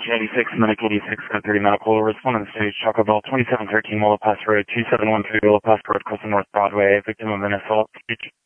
86, Medic 86, code 30 medical. Respond to the stage, Choco Bell, 2713 Willow Pass Road, 2713 Willow Pass Road, crossing North Broadway, victim of an assault.